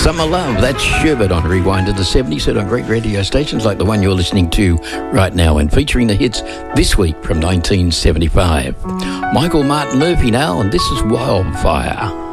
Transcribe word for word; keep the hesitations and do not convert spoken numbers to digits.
Summer Love, that's Sherbet on Rewind to the seventies, heard on great radio stations like the one you're listening to right now, and featuring the hits this week from nineteen seventy-five. Michael Martin Murphey now, and this is Wildfire.